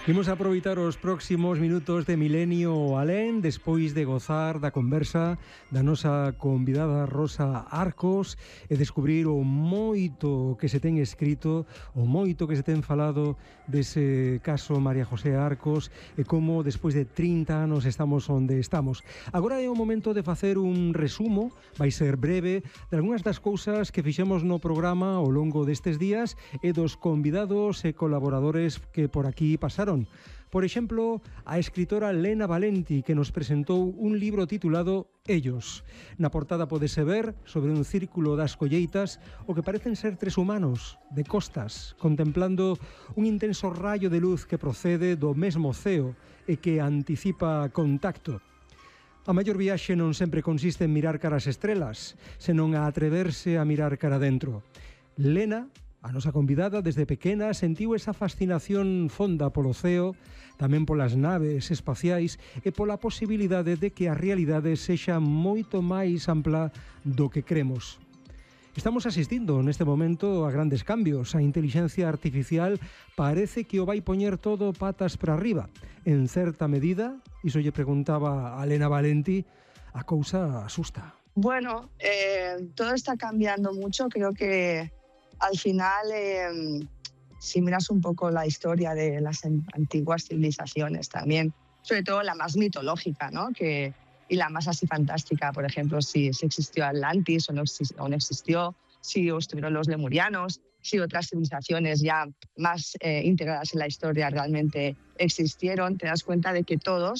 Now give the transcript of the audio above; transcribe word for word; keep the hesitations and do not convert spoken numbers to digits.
Imos aproveitar os próximos minutos de Milenio alén, despois de gozar da conversa da nosa convidada Rosa Arcos e descubrir o moito que se ten escrito, o moito que se ten falado dese caso María José Arcos e como despois de trinta anos estamos onde estamos. Agora é o momento de facer un resumo, vai ser breve, de algunhas das cousas que fixemos no programa ao longo destes días e dos convidados e colaboradores que por aquí pasaron. Por exemplo, a escritora Lena Valenti, que nos presentou un libro titulado Ellos. Na portada podese ver, sobre un círculo das colleitas, o que parecen ser tres humanos, de costas, contemplando un intenso rayo de luz que procede do mesmo ceo e que anticipa contacto. A maior viaxe non sempre consiste en mirar cara as estrelas, senón a atreverse a mirar cara dentro. Lena, a nosa convidada, desde pequena sentiu esa fascinación fonda polo ceo, tamén polas naves espaciais e pola posibilidade de que a realidade sexa moito máis ampla do que cremos. Estamos asistindo neste momento a grandes cambios. A intelixencia artificial parece que o vai poñer todo patas para arriba. En certa medida, iso lle preguntaba a Lena Valenti, a cousa asusta. Bueno, eh, todo está cambiando mucho. Creo que al final, eh, si miras un poco la historia de las antiguas civilizaciones también, sobre todo la más mitológica, ¿no? Que, y la más así fantástica, por ejemplo, si, si existió Atlantis o no, o no existió, si estuvieron los lemurianos, si otras civilizaciones ya más eh, integradas en la historia realmente existieron, te das cuenta de que todos